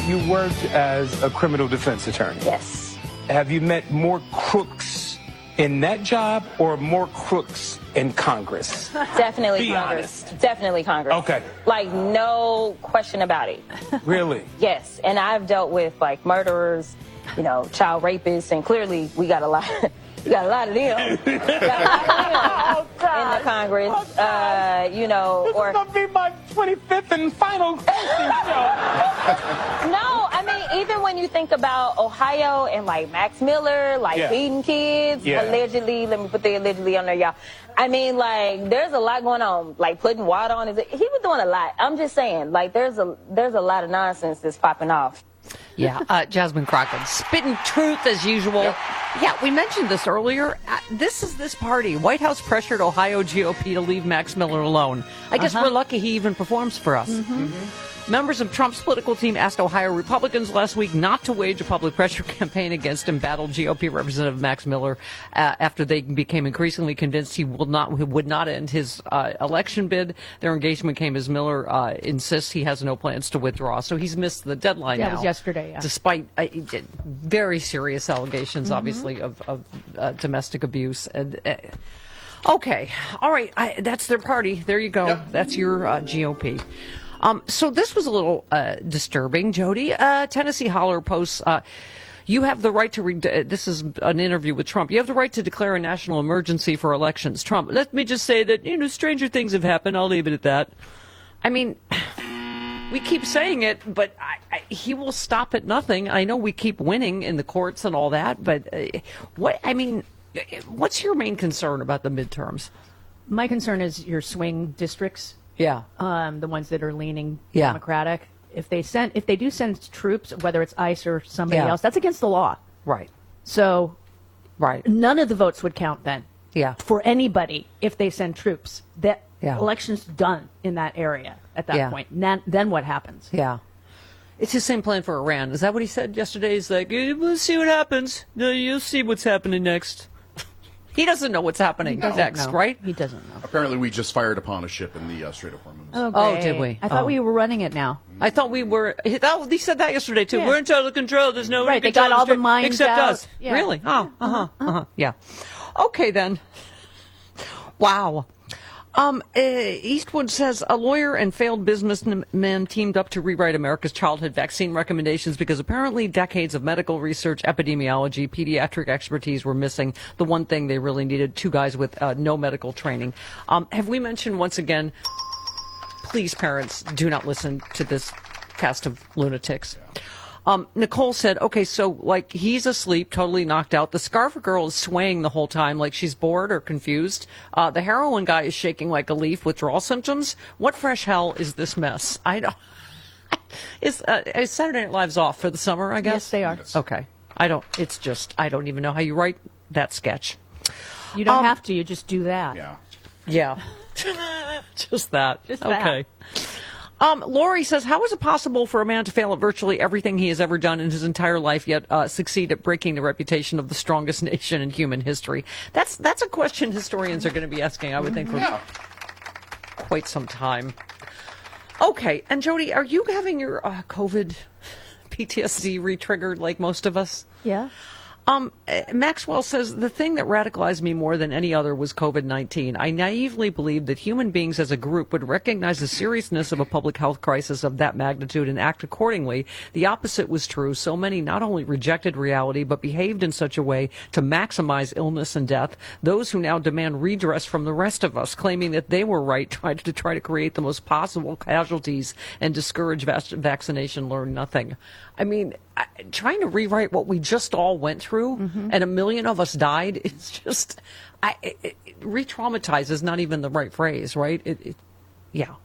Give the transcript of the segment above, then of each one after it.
You worked as a criminal defense attorney. Yes. Have you met more crooks in that job or more crooks in Congress? Definitely Be Congress. honest. Definitely Congress. Okay. Like, no question about it. Really? Yes. And I've dealt with, like, murderers, you know, child rapists, and clearly we got a lot. We got a lot of them. In the Congress, you know, This is gonna be my 25th and final casting show. No, I mean, even when you think about Ohio and like Max Miller, like feeding kids, allegedly, let me put the allegedly on there, y'all. I mean, like, there's a lot going on, like putting water on his, he was doing a lot. I'm just saying, like, there's a lot of nonsense that's popping off. Yeah, Jasmine Crockett, spitting truth as usual. Yep. Yeah, we mentioned this earlier. This is this party. White House pressured Ohio GOP to leave Max Miller alone. I guess we're lucky he even performs for us. Members of Trump's political team asked Ohio Republicans last week not to wage a public pressure campaign against embattled GOP Representative Max Miller after they became increasingly convinced he would not end his election bid. Their engagement came as Miller insists he has no plans to withdraw. So he's missed the deadline now. That was yesterday, Despite very serious allegations, obviously, of domestic abuse. And okay. All right. That's their party. There you go. Yep. That's your GOP. So this was a little disturbing, Jody. Tennessee Holler posts, you have the right to, this is an interview with Trump, you have the right to declare a national emergency for elections. Trump, let me just say that, you know, stranger things have happened. I'll leave it at that. I mean, we keep saying it, but he will stop at nothing. I know we keep winning in the courts and all that, but what's your main concern about the midterms? My concern is your swing districts. Yeah. The ones that are leaning Democratic. If they do send troops, whether it's ICE or somebody else, that's against the law. Right. So none of the votes would count then. Yeah. For anybody if they send troops. That election's done in that area at that point. Then what happens? Yeah. It's the same plan for Iran. Is that what he said yesterday? He's like, we'll see what happens. You'll see what's happening next. He doesn't know what's happening next, right? He doesn't know. Apparently, we just fired upon a ship in the Strait of Hormuz. Oh, did we? I thought we were running it now. I thought we were. He said that yesterday, too. Yeah. We're in total control. There's no Right, they got all the mines except out. us. Yeah. Really? Oh, yeah. Okay, then. Wow. Eastwood says a lawyer and failed businessman teamed up to rewrite America's childhood vaccine recommendations because apparently decades of medical research, epidemiology, pediatric expertise were missing. The one thing they really needed, two guys with no medical training. Have we mentioned once again, please, parents, do not listen to this cast of lunatics. Nicole said, okay, so, like, he's asleep, totally knocked out. The scarf girl is swaying the whole time like she's bored or confused. The heroin guy is shaking like a leaf, withdrawal symptoms. What fresh hell is this mess? I don't... Is Saturday Night Live's off for the summer, I guess? Yes, they are. Yes. Okay. I don't even know how you write that sketch. You don't have to, you just do that. Yeah. Just that. Just that. Okay. Lori says, how is it possible for a man to fail at virtually everything he has ever done in his entire life, yet succeed at breaking the reputation of the strongest nation in human history? That's a question historians are going to be asking, I would think, for quite some time. Okay, and Jody, are you having your COVID PTSD re-triggered like most of us? Yeah. Maxwell says, the thing that radicalized me more than any other was COVID-19. I naively believed that human beings as a group would recognize the seriousness of a public health crisis of that magnitude and act accordingly. The opposite was true. So many not only rejected reality, but behaved in such a way to maximize illness and death. Those who now demand redress from the rest of us, claiming that they were right, try to create the most possible casualties and discourage vaccination, learn nothing. I mean, trying to rewrite what we just all went through, and 1 million of us died, it's just, re-traumatize is not even the right phrase, right? Yeah.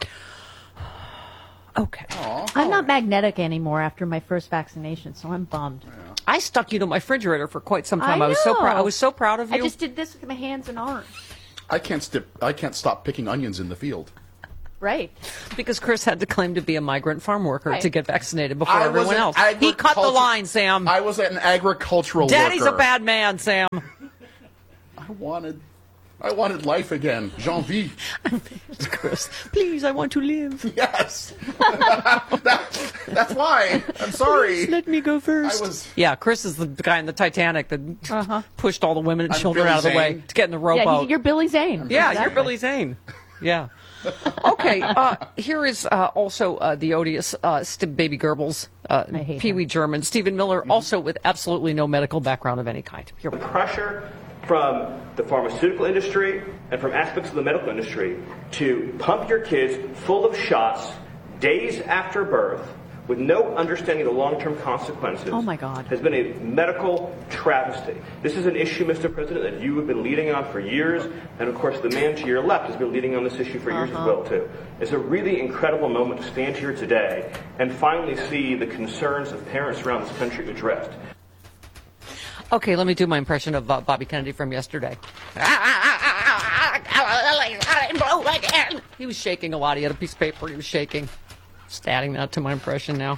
Okay. I'm not magnetic anymore after my first vaccination, so I'm bummed. Yeah. I stuck you to my refrigerator for quite some time. I I was so know. proud. I was so proud of you. I just did this with my hands and arms. I can't stop picking onions in the field. Right. Because Chris had to claim to be a migrant farm worker Right. to get vaccinated before I was everyone an else. He cut the line, Sam. I was an agricultural Daddy's worker. a bad man, Sam. I wanted life again. J'envie. Chris, please, I want to live. Yes. That's why. I'm sorry. Let me go first. Yeah, Chris is the guy in the Titanic that pushed all the women and children out of the way to get in the rowboat. Yeah, you're Billy Zane. Yeah, exactly. you're Billy Zane. Yeah. Okay, here is also the odious Baby Goebbels, Pee Wee German, Stephen Miller, also with absolutely no medical background of any kind. Here we go. Pressure from the pharmaceutical industry and from aspects of the medical industry to pump your kids full of shots days after birth with no understanding of the long-term consequences. Oh my God. Has been a medical travesty. This is an issue, Mr. President, that you have been leading on for years, and of course the man to your left has been leading on this issue for years as well, too. It's a really incredible moment to stand here today and finally see the concerns of parents around this country addressed. Okay, let me do my impression of Bobby Kennedy from yesterday. He was shaking a lot. He had a piece of paper he was shaking. Just adding that to my impression now.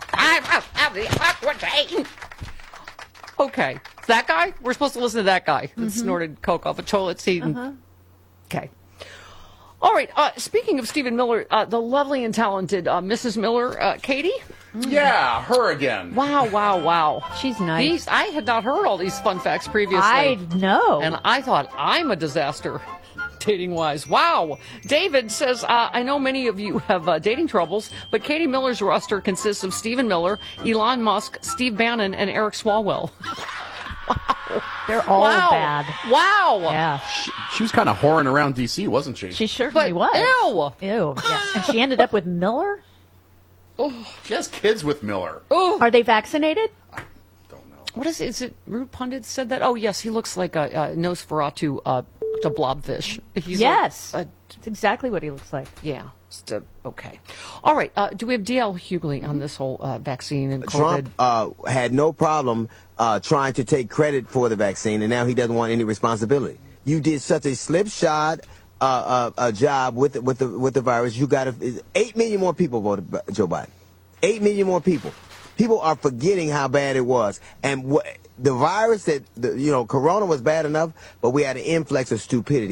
Okay. That guy? We're supposed to listen to that guy that snorted coke off a toilet seat. Okay. All right. Speaking of Stephen Miller, the lovely and talented Mrs. Miller, Katie? Yeah, her again. Wow. She's nice. I had not heard all these fun facts previously. I know. And I thought, I'm a disaster. Dating-wise. Wow. David says, I know many of you have dating troubles, but Katie Miller's roster consists of Stephen Miller, Elon Musk, Steve Bannon, and Eric Swalwell. Wow. They're all bad. Wow. Yeah. She was kind of whoring around D.C., wasn't she? She certainly was. Ew. Yeah. And she ended up with Miller? She has kids with Miller. Are they vaccinated? Don't know. What is it? Is it Rude Pundit said that? Oh, yes. He looks like a Nosferatu, the blobfish. He's yes. Like that's exactly what he looks like. Yeah. Okay. All right. Do we have D.L. Hughley on this whole vaccine and COVID? Trump had no problem trying to take credit for the vaccine, and now he doesn't want any responsibility. You did such a slipshod job with the virus. You got 8 million more people voted Joe Biden. 8 million more people. People are forgetting how bad it was, and the virus Corona was bad enough, but we had an influx of stupidity.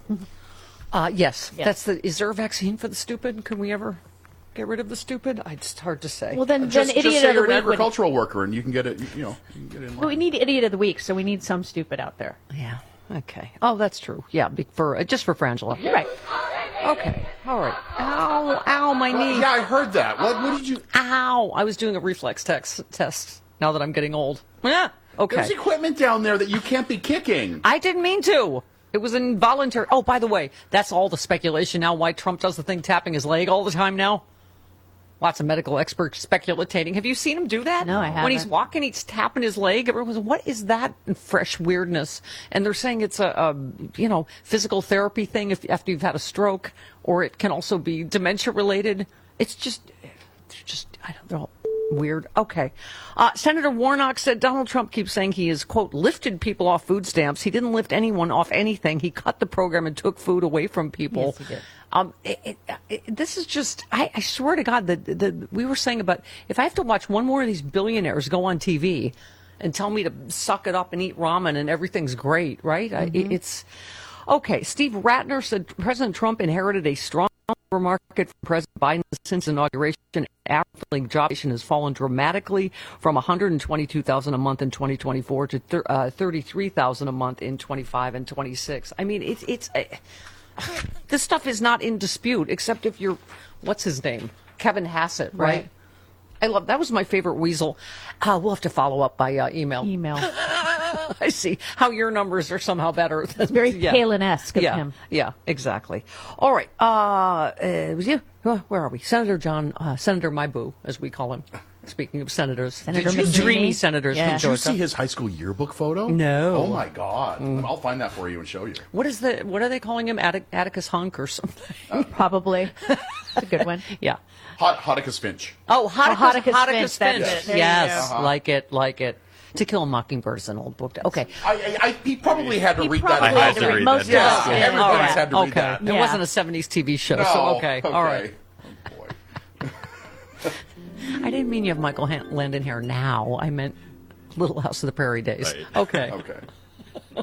Yes. Is there a vaccine for the stupid? Can we ever get rid of the stupid? It's hard to say. Well, then Just idiot say of the you're an week. agricultural worker, and you can get it. You can get it in line. Well, we need idiot of the week, so we need some stupid out there. Yeah. Okay. Oh, that's true. Yeah, just for Frangela. You're right. Okay. All right. Ow, my knee. Yeah, I heard that. What did you? Ow. I was doing a reflex test now that I'm getting old. Yeah. Okay. There's equipment down there that you can't be kicking. I didn't mean to. It was involuntary. Oh, by the way, that's all the speculation now why Trump does the thing tapping his leg all the time now. Lots of medical experts speculating. Have you seen him do that? No, I haven't. When he's walking, he's tapping his leg. Everyone's, what is that fresh weirdness? And they're saying it's a physical therapy thing after you've had a stroke, or it can also be dementia related. It's just, I don't know. Weird. Okay. Senator Warnock said Donald Trump keeps saying he has, quote, lifted people off food stamps. He didn't lift anyone off anything. He cut the program and took food away from people. Yes, he did. This is just, I swear to God, that we were saying about, if I have to watch one more of these billionaires go on TV and tell me to suck it up and eat ramen and everything's great, right? It's, okay. Steve Ratner said President Trump inherited a strong labor market from President Biden since inauguration. Average job has fallen dramatically from 122,000 a month in 2024 to 33,000 a month in 25 and 26. I mean, it's this stuff is not in dispute, except if you're, what's his name? Kevin Hassett, right? I love, that was my favorite weasel. We'll have to follow up by email. I see how your numbers are somehow better. It's very Palin-esque of him. Yeah, exactly. All right. It was you. Where are we? Senator My Boo, as we call him. Speaking of senators. Dreamy senators from Did Georgia. you see his high school yearbook photo? No. Oh, my God. I'll find that for you and show you. What are they calling him? Atticus Hunk or something? Probably. It's a good one. Yeah. Hoticus Finch. Oh, Hoticus Finch. That's it. Yes, like it. To Kill a Mockingbird is an old book. Okay. He probably had to read that. I had to read Most that. of us did. Everybody's had to read that. It wasn't a 70s TV show, so okay. All right. Oh, boy. I didn't mean you have Michael Landon hair now. I meant Little House of the Prairie days. Right. Okay. Okay.